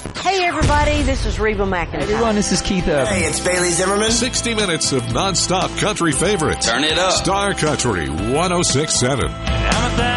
Hey, everybody, this is Reba McEntire. Hey, everyone, this is Keith Urban. Hey, it's Bailey Zimmerman. 60 minutes of nonstop country favorites. Turn it up. Star Country 106.7.